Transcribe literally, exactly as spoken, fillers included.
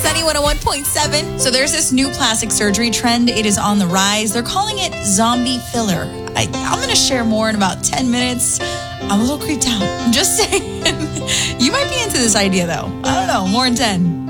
Sunny one oh one point seven. So there's this new plastic surgery trend. It is on the rise. They're calling it zombie filler. I, I'm going to share more in about ten minutes. I'm a little creeped out. I'm just saying. You might be into this idea, though. I don't know. More in ten.